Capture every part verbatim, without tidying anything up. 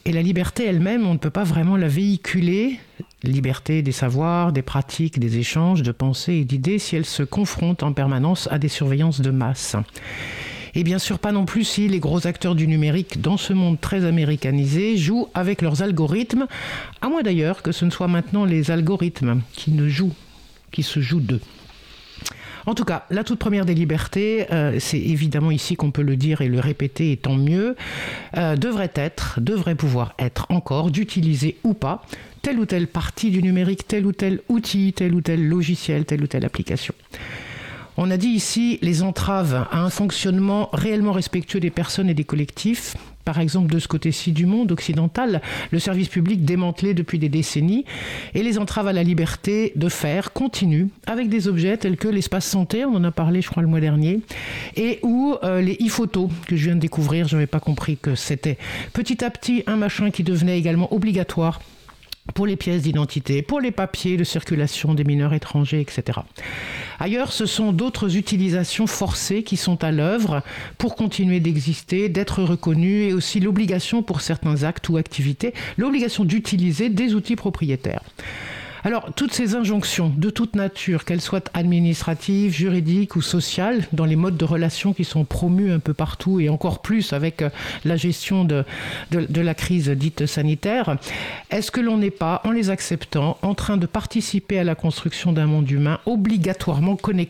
Et la liberté elle-même, on ne peut pas vraiment la véhiculer, liberté des savoirs, des pratiques, des échanges, de pensées et d'idées, si elle se confronte en permanence à des surveillances de masse. Et bien sûr pas non plus si les gros acteurs du numérique dans ce monde très américanisé jouent avec leurs algorithmes, à moins d'ailleurs que ce ne soit maintenant les algorithmes qui ne jouent, qui se jouent d'eux. En tout cas, la toute première des libertés, euh, c'est évidemment ici qu'on peut le dire et le répéter, et tant mieux, euh, devrait être, devrait pouvoir être encore, d'utiliser ou pas telle ou telle partie du numérique, tel ou tel outil, tel ou tel logiciel, telle ou telle application. On a dit ici les entraves à un fonctionnement réellement respectueux des personnes et des collectifs. Par exemple, de ce côté-ci du monde occidental, le service public démantelé depuis des décennies et les entraves à la liberté de faire continuent avec des objets tels que l'espace santé, on en a parlé je crois le mois dernier, et ou euh, les e-photos que je viens de découvrir, je n'avais pas compris que c'était petit à petit un machin qui devenait également obligatoire pour les pièces d'identité, pour les papiers de circulation des mineurs étrangers, et cetera. Ailleurs, ce sont d'autres utilisations forcées qui sont à l'œuvre pour continuer d'exister, d'être reconnues, et aussi l'obligation pour certains actes ou activités, l'obligation d'utiliser des outils propriétaires. Alors, toutes ces injonctions de toute nature, qu'elles soient administratives, juridiques ou sociales, dans les modes de relations qui sont promus un peu partout et encore plus avec la gestion de, de, de la crise dite sanitaire, est-ce que l'on n'est pas, en les acceptant, en train de participer à la construction d'un monde humain obligatoirement connecté ?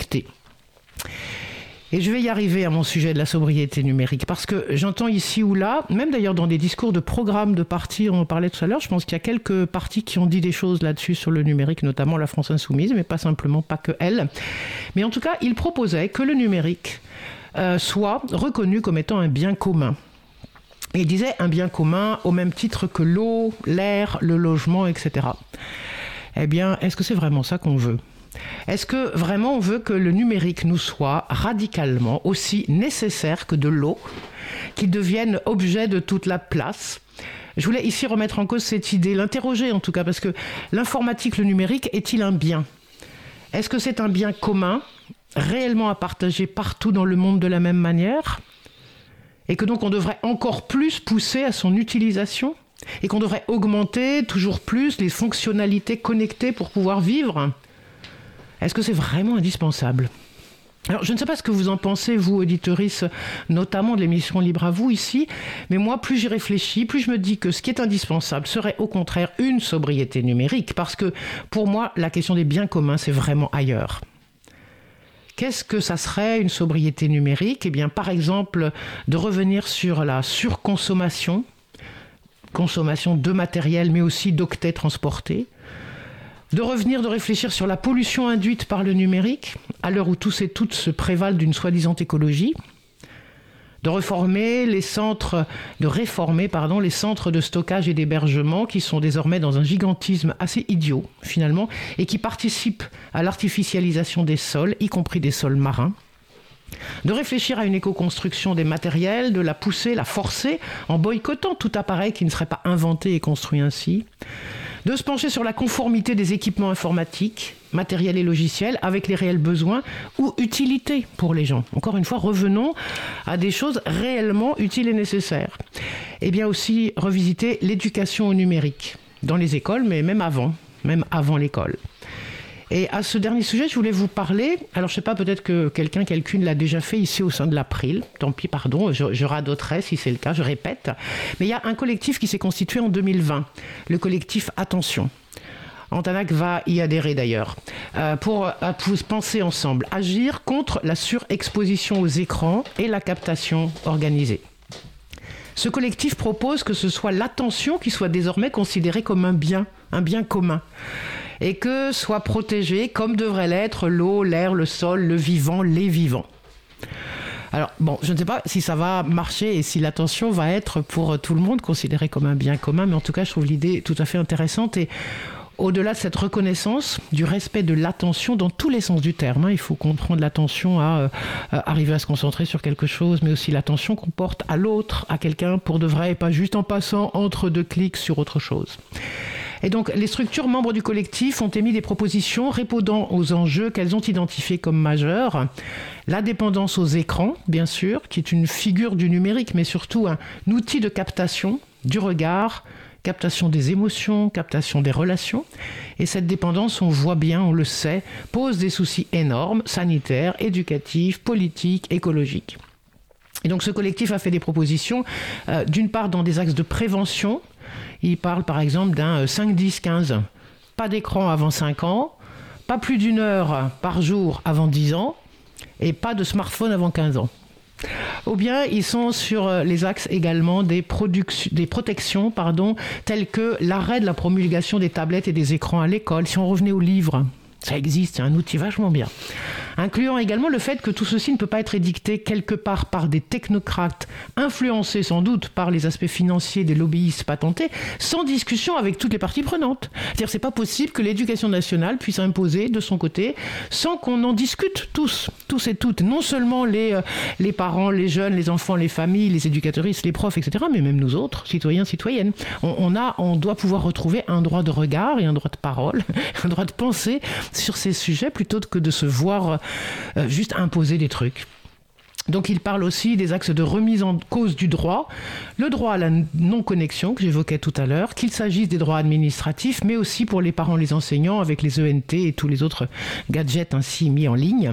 Et je vais y arriver à mon sujet de la sobriété numérique, parce que j'entends ici ou là, même d'ailleurs dans des discours de programmes de partis, on en parlait tout à l'heure, je pense qu'il y a quelques partis qui ont dit des choses là-dessus sur le numérique, notamment la France Insoumise, mais pas simplement, pas que elle. Mais en tout cas, ils proposaient que le numérique euh, soit reconnu comme étant un bien commun. Et ils disaient un bien commun au même titre que l'eau, l'air, le logement, et cetera. Eh bien, est-ce que c'est vraiment ça qu'on veut ? Est-ce que vraiment on veut que le numérique nous soit radicalement aussi nécessaire que de l'eau, qu'il devienne objet de toute la place ? Je voulais ici remettre en cause cette idée, l'interroger en tout cas, parce que l'informatique, le numérique, est-il un bien ? Est-ce que c'est un bien commun, réellement à partager partout dans le monde de la même manière ? Et que donc on devrait encore plus pousser à son utilisation ? Et qu'on devrait augmenter toujours plus les fonctionnalités connectées pour pouvoir vivre ? Est-ce que c'est vraiment indispensable ? Alors, je ne sais pas ce que vous en pensez, vous, auditeurices, notamment de l'émission Libre à vous, ici, mais moi, plus j'y réfléchis, plus je me dis que ce qui est indispensable serait au contraire une sobriété numérique, parce que, pour moi, la question des biens communs, c'est vraiment ailleurs. Qu'est-ce que ça serait, une sobriété numérique ? Eh bien, par exemple, de revenir sur la surconsommation, consommation de matériel, mais aussi d'octets transportés, de revenir, de réfléchir sur la pollution induite par le numérique, à l'heure où tous et toutes se prévalent d'une soi-disant écologie, de réformer les centres, de réformer, pardon, les centres de stockage et d'hébergement qui sont désormais dans un gigantisme assez idiot, finalement, et qui participent à l'artificialisation des sols, y compris des sols marins. De réfléchir à une éco-construction des matériels, de la pousser, la forcer, en boycottant tout appareil qui ne serait pas inventé et construit ainsi. De se pencher sur la conformité des équipements informatiques, matériels et logiciels, avec les réels besoins ou utilités pour les gens. Encore une fois, revenons à des choses réellement utiles et nécessaires. Et bien aussi revisiter l'éducation au numérique, dans les écoles, mais même avant, même avant l'école. Et à ce dernier sujet, je voulais vous parler, alors je ne sais pas, peut-être que quelqu'un, quelqu'une l'a déjà fait ici au sein de l'April, tant pis, pardon, je, je radoterai si c'est le cas, je répète, mais il y a un collectif qui s'est constitué en deux mille vingt, le collectif Attention. Antanac va y adhérer d'ailleurs, euh, pour, pour penser ensemble, agir contre la surexposition aux écrans et la captation organisée. Ce collectif propose que ce soit l'attention qui soit désormais considérée comme un bien, un bien commun, et que soit protégé comme devrait l'être l'eau, l'air, le sol, le vivant, les vivants. Alors, bon, je ne sais pas si ça va marcher et si l'attention va être pour tout le monde considérée comme un bien commun, mais en tout cas, je trouve l'idée tout à fait intéressante. Et au-delà de cette reconnaissance du respect de l'attention dans tous les sens du terme, hein, il faut comprendre l'attention à euh, arriver à se concentrer sur quelque chose, mais aussi l'attention qu'on porte à l'autre, à quelqu'un pour de vrai, et pas juste en passant entre deux clics sur autre chose. Et donc, les structures membres du collectif ont émis des propositions répondant aux enjeux qu'elles ont identifiés comme majeurs. La dépendance aux écrans, bien sûr, qui est une figure du numérique, mais surtout un outil de captation du regard, captation des émotions, captation des relations. Et cette dépendance, on voit bien, on le sait, pose des soucis énormes, sanitaires, éducatifs, politiques, écologiques. Et donc ce collectif a fait des propositions, euh, d'une part dans des axes de prévention. Il parle par exemple d'un cinq dix quinze. Pas d'écran avant cinq ans, pas plus d'une heure par jour avant dix ans, et pas de smartphone avant quinze ans. Ou bien ils sont sur les axes également des, produc- des protections pardon, telles que l'arrêt de la promulgation des tablettes et des écrans à l'école. Si on revenait aux livres, ça existe, c'est un outil vachement bien. Incluant également le fait que tout ceci ne peut pas être édicté quelque part par des technocrates, influencés sans doute par les aspects financiers des lobbyistes patentés, sans discussion avec toutes les parties prenantes. C'est-à-dire que c'est pas possible que l'éducation nationale puisse imposer de son côté, sans qu'on en discute tous, tous et toutes, non seulement les, euh, les parents, les jeunes, les enfants, les familles, les éducatrices, les profs, et cetera, mais même nous autres, citoyens, citoyennes. On, on, a, on doit pouvoir retrouver un droit de regard et un droit de parole, un droit de penser sur ces sujets, plutôt que de se voir euh, juste imposer des trucs. Donc il parle aussi des axes de remise en cause du droit, le droit à la non-connexion que j'évoquais tout à l'heure, qu'il s'agisse des droits administratifs, mais aussi pour les parents, les enseignants, avec les E N T et tous les autres gadgets ainsi mis en ligne.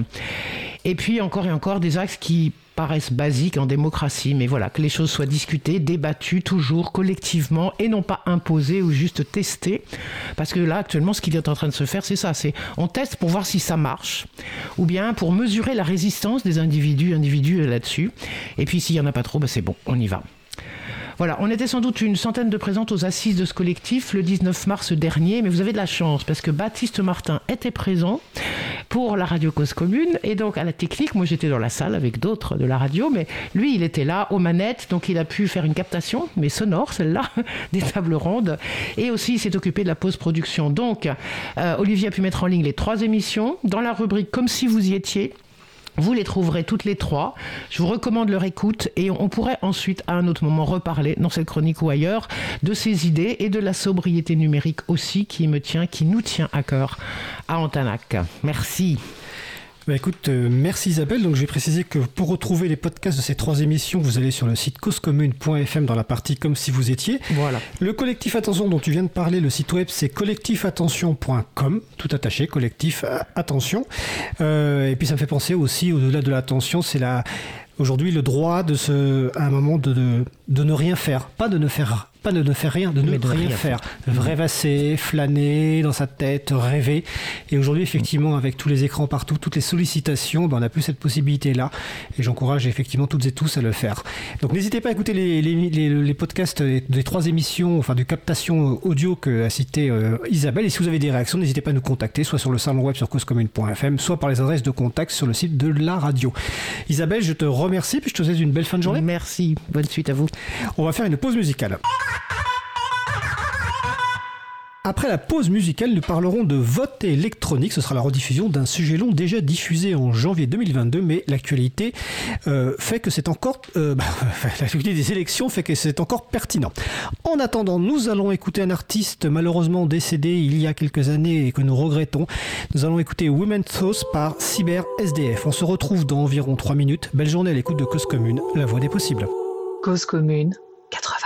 Et puis encore et encore des axes qui paraissent basiques en démocratie, mais voilà, que les choses soient discutées, débattues, toujours collectivement, et non pas imposées ou juste testées. Parce que là, actuellement, ce qui est en train de se faire, c'est ça, c'est on teste pour voir si ça marche, ou bien pour mesurer la résistance des individus, individus là-dessus. Et puis s'il n'y en a pas trop, ben c'est bon, on y va. Voilà, on était sans doute une centaine de présentes aux assises de ce collectif le dix-neuf mars dernier, mais vous avez de la chance parce que Baptiste Martin était présent pour la radio Cause Commune et donc à la technique, moi j'étais dans la salle avec d'autres de la radio, mais lui il était là aux manettes, donc il a pu faire une captation, mais sonore celle-là, des tables rondes, et aussi il s'est occupé de la post-production. Donc euh, Olivier a pu mettre en ligne les trois émissions dans la rubrique Comme si vous y étiez. Vous les trouverez toutes les trois. Je vous recommande leur écoute et on pourrait ensuite à un autre moment reparler, dans cette chronique ou ailleurs, de ces idées et de la sobriété numérique aussi qui me tient, qui nous tient à cœur à Antanac. Merci. Bah écoute, euh, merci Isabelle. Donc je vais préciser que pour retrouver les podcasts de ces trois émissions, vous allez sur le site cause commune point f m dans la partie Comme si vous étiez. Voilà. Le collectif Attention dont tu viens de parler, le site web c'est collectif attention point com, tout attaché, collectif Attention. Euh, et puis ça me fait penser aussi, au-delà de l'attention, c'est la... aujourd'hui le droit de se, à un moment de, de, de ne rien faire, pas de ne faire pas de ne faire rien, de ne de rien, rien faire, faire. Rêvasser, flâner dans sa tête, rêver. Et aujourd'hui, effectivement, avec tous les écrans partout, toutes les sollicitations, ben, on n'a plus cette possibilité-là. Et j'encourage effectivement toutes et tous à le faire. Donc n'hésitez pas à écouter les, les, les, les podcasts des trois émissions, enfin de captation audio qu'a cité euh, Isabelle. Et si vous avez des réactions, n'hésitez pas à nous contacter, soit sur le salon web sur cause commune point f m, soit par les adresses de contact sur le site de la radio. Isabelle, je te remercie, puis je te souhaite une belle fin de journée. Merci, bonne suite à vous. On va faire une pause musicale. Après la pause musicale, nous parlerons de vote électronique. Ce sera la rediffusion d'un sujet long déjà diffusé en janvier deux mille vingt-deux, mais l'actualité euh, fait que c'est encore... Euh, bah, l'actualité des élections fait que c'est encore pertinent. En attendant, nous allons écouter un artiste malheureusement décédé il y a quelques années et que nous regrettons. Nous allons écouter Women's Thoughts par Cyber S D F. On se retrouve dans environ trois minutes. Belle journée à l'écoute de Cause Commune, la voix des possibles. Cause Commune, quatre-vingts.